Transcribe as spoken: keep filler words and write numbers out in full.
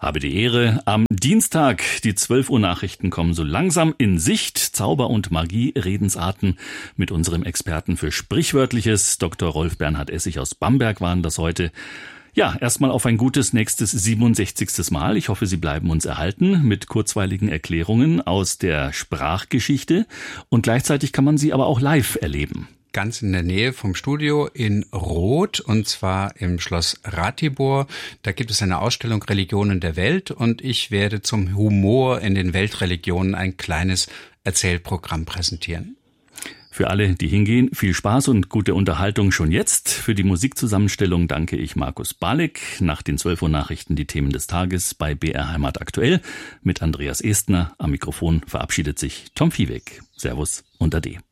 Habe die Ehre. Am Dienstag, die zwölf Uhr Nachrichten kommen so langsam in Sicht. Zauber und Magie, Redensarten mit unserem Experten für Sprichwörtliches. Doktor Rolf Bernhard Essig aus Bamberg waren das heute. Ja, erstmal auf ein gutes nächstes siebenundsechzigstes Mal. Ich hoffe, Sie bleiben uns erhalten mit kurzweiligen Erklärungen aus der Sprachgeschichte. Und gleichzeitig kann man sie aber auch live erleben. Ganz in der Nähe vom Studio in Roth, und zwar im Schloss Ratibor. Da gibt es eine Ausstellung Religionen der Welt und ich werde zum Humor in den Weltreligionen ein kleines Erzählprogramm präsentieren. Für alle, die hingehen, viel Spaß und gute Unterhaltung schon jetzt. Für die Musikzusammenstellung danke ich Markus Balik. Nach den zwölf Uhr Nachrichten die Themen des Tages bei B R Heimat aktuell. Mit Andreas Estner am Mikrofon verabschiedet sich Tom Viehweg. Servus und Ade.